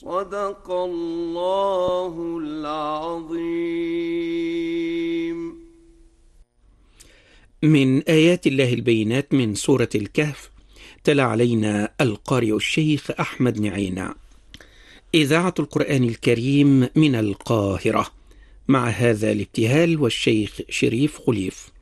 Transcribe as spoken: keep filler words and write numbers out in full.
صدق الله العظيم. من آيات الله البينات من سورة الكهف. تلا علينا القارئ الشيخ أحمد نعينا. إذاعة القرآن الكريم من القاهرة، مع هذا الابتهال والشيخ شريف خليف.